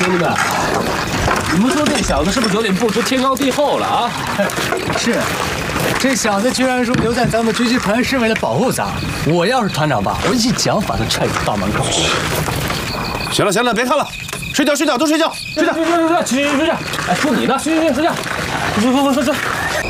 兄弟们，你们说这小子是不是有点不知天高地厚了啊？ 是，这小子居然说留在咱们狙击团是为了保护咱。我要是团长吧，我一脚把他踹出大门口。 行了行了，别看了，睡觉睡觉都睡觉，睡觉。 睡觉。哎，说你呢，睡觉。睡。